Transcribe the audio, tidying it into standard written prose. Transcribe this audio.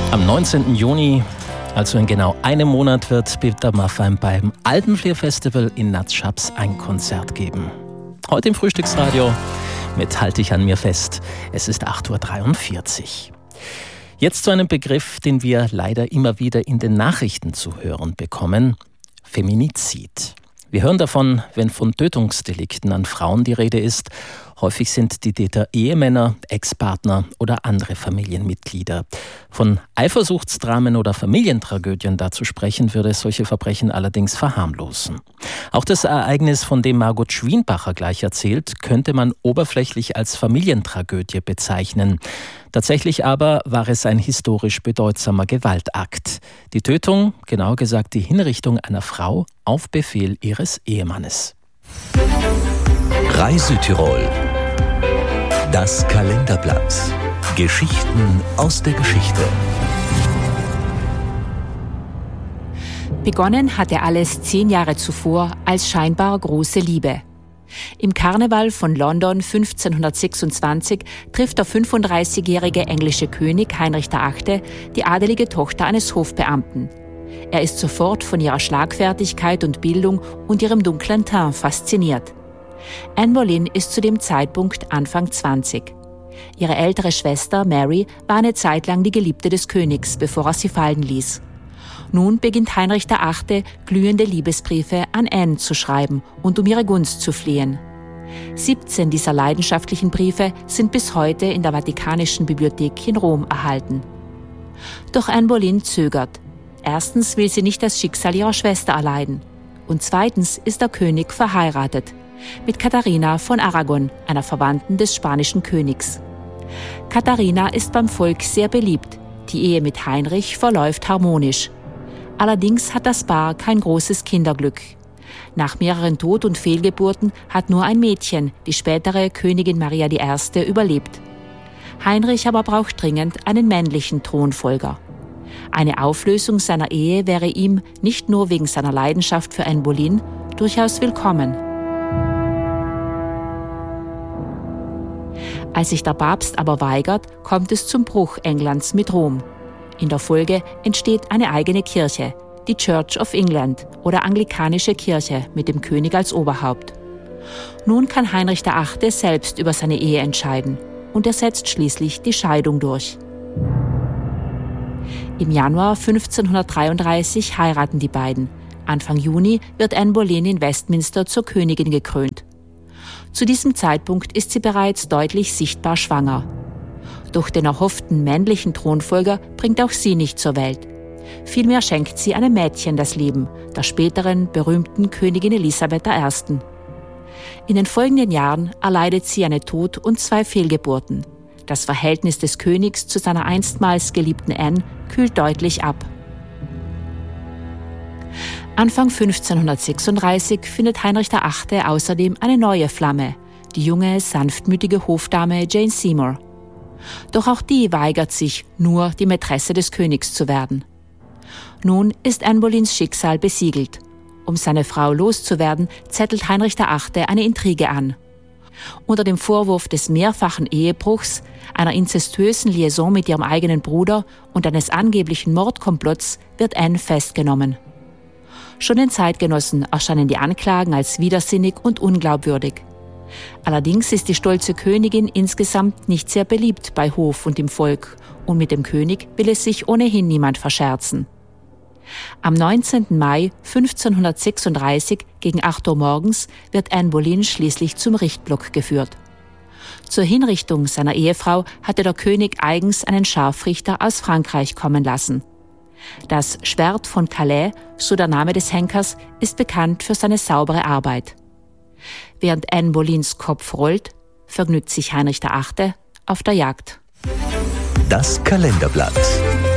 Am 19. Juni, also in genau einem Monat, wird Peter Maffay beim Alpenflirfestival in Natschaps ein Konzert geben. Heute im Frühstücksradio mit Halt dich an mir fest. Es ist 8.43 Uhr. Jetzt zu einem Begriff, den wir leider immer wieder in den Nachrichten zu hören bekommen: Feminizid. Wir hören davon, wenn von Tötungsdelikten an Frauen die Rede ist. Häufig sind die Täter Ehemänner, Ex-Partner oder andere Familienmitglieder. Von Eifersuchtsdramen oder Familientragödien da zu sprechen, würde solche Verbrechen allerdings verharmlosen. Auch das Ereignis, von dem Margot Schwienbacher gleich erzählt, könnte man oberflächlich als Familientragödie bezeichnen. Tatsächlich aber war es ein historisch bedeutsamer Gewaltakt. Die Tötung, genauer gesagt die Hinrichtung einer Frau auf Befehl ihres Ehemannes. Reise-Tirol. Das Kalenderblatt. Geschichten aus der Geschichte. Begonnen hatte alles 10 Jahre zuvor als scheinbar große Liebe. Im Karneval von London 1526 trifft der 35-jährige englische König Heinrich VIII. Die adelige Tochter eines Hofbeamten. Er ist sofort von ihrer Schlagfertigkeit und Bildung und ihrem dunklen Teint fasziniert. Anne Boleyn ist zu dem Zeitpunkt Anfang 20. Ihre ältere Schwester Mary war eine Zeit lang die Geliebte des Königs, bevor er sie fallen ließ. Nun beginnt Heinrich VIII. Glühende Liebesbriefe an Anne zu schreiben und um ihre Gunst zu flehen. 17 dieser leidenschaftlichen Briefe sind bis heute in der Vatikanischen Bibliothek in Rom erhalten. Doch Anne Boleyn zögert. Erstens will sie nicht das Schicksal ihrer Schwester erleiden. Und zweitens ist der König verheiratet mit Katharina von Aragon, einer Verwandten des spanischen Königs. Katharina ist beim Volk sehr beliebt. Die Ehe mit Heinrich verläuft harmonisch. Allerdings hat das Paar kein großes Kinderglück. Nach mehreren Tod- und Fehlgeburten hat nur ein Mädchen, die spätere Königin Maria I., überlebt. Heinrich aber braucht dringend einen männlichen Thronfolger. Eine Auflösung seiner Ehe wäre ihm, nicht nur wegen seiner Leidenschaft für Anne Boleyn, durchaus willkommen. Als sich der Papst aber weigert, kommt es zum Bruch Englands mit Rom. In der Folge entsteht eine eigene Kirche, die Church of England oder anglikanische Kirche mit dem König als Oberhaupt. Nun kann Heinrich VIII. Selbst über seine Ehe entscheiden und er setzt schließlich die Scheidung durch. Im Januar 1533 heiraten die beiden. Anfang Juni wird Anne Boleyn in Westminster zur Königin gekrönt. Zu diesem Zeitpunkt ist sie bereits deutlich sichtbar schwanger. Doch den erhofften männlichen Thronfolger bringt auch sie nicht zur Welt. Vielmehr schenkt sie einem Mädchen das Leben, der späteren berühmten Königin Elisabeth I. In den folgenden Jahren erleidet sie eine Tod- und 2 Fehlgeburten. Das Verhältnis des Königs zu seiner einstmals geliebten Anne kühlt deutlich ab. Anfang 1536 findet Heinrich VIII. Außerdem eine neue Flamme, die junge, sanftmütige Hofdame Jane Seymour. Doch auch die weigert sich, nur die Mätresse des Königs zu werden. Nun ist Anne Boleyns Schicksal besiegelt. Um seine Frau loszuwerden, zettelt Heinrich VIII. Eine Intrige an. Unter dem Vorwurf des mehrfachen Ehebruchs, einer inzestuösen Liaison mit ihrem eigenen Bruder und eines angeblichen Mordkomplotts wird Anne festgenommen. Schon den Zeitgenossen erscheinen die Anklagen als widersinnig und unglaubwürdig. Allerdings ist die stolze Königin insgesamt nicht sehr beliebt bei Hof und im Volk und mit dem König will es sich ohnehin niemand verscherzen. Am 19. Mai 1536 gegen 8 Uhr morgens wird Anne Boleyn schließlich zum Richtblock geführt. Zur Hinrichtung seiner Ehefrau hatte der König eigens einen Scharfrichter aus Frankreich kommen lassen. Das Schwert von Calais, so der Name des Henkers, ist bekannt für seine saubere Arbeit. Während Anne Boleyns Kopf rollt, vergnügt sich Heinrich VIII. Auf der Jagd. Das Kalenderblatt.